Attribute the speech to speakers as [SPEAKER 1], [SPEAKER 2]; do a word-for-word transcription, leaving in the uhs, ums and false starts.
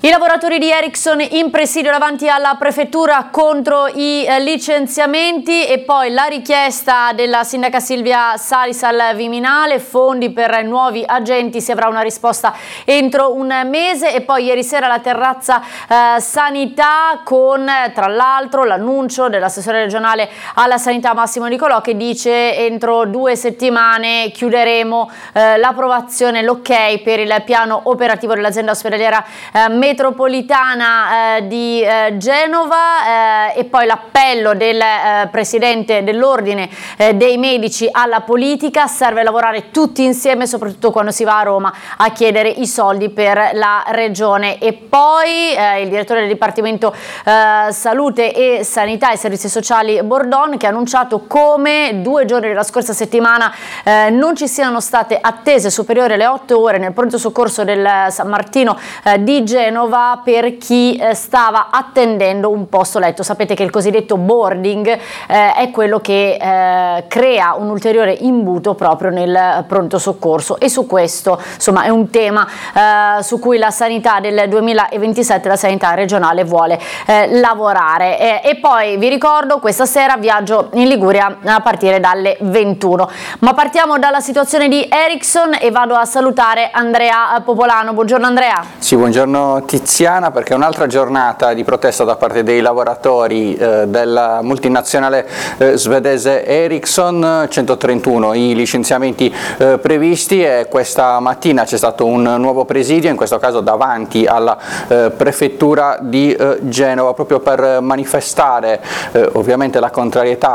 [SPEAKER 1] I lavoratori di Ericsson in presidio davanti alla prefettura contro i eh, licenziamenti e poi la richiesta della sindaca Silvia Salis al Viminale, fondi per nuovi agenti, si avrà una risposta entro un mese. E poi ieri sera la terrazza eh, sanità con tra l'altro l'annuncio dell'assessore regionale alla sanità Massimo Nicolò che dice entro due settimane chiuderemo eh, l'approvazione, l'ok per il piano operativo dell'azienda ospedaliera eh, metropolitana eh, di eh, Genova eh, e poi l'appello del eh, presidente dell'ordine eh, dei medici alla politica: serve lavorare tutti insieme, soprattutto quando si va a Roma a chiedere i soldi per la regione. E poi eh, il direttore del Dipartimento eh, Salute e Sanità e Servizi Sociali Bordon, che ha annunciato come due giorni della scorsa settimana eh, non ci siano state attese superiori alle otto ore nel pronto soccorso del San Martino eh, di Genova per chi eh, stava attendendo un posto letto. Sapete che il cosiddetto boarding eh, è quello che eh, crea un ulteriore imbuto proprio nel pronto soccorso, e su questo insomma è un tema eh, su cui la sanità del duemilaventisette, la sanità regionale vuole eh, lavorare. Eh, e poi vi ricordo, questa sera viaggio in Liguria a partire dalle ventuno. Ma partiamo dalla situazione di Ericsson e vado a salutare Andrea Popolano. Buongiorno Andrea.
[SPEAKER 2] Sì, buongiorno Tiziana, perché è un'altra giornata di protesta da parte dei lavoratori eh, della multinazionale eh, svedese Ericsson, centotrentuno i licenziamenti eh, previsti, e questa mattina c'è stato un nuovo presidio, in questo caso davanti alla eh, prefettura di eh, Genova, proprio per manifestare eh, ovviamente la contrarietà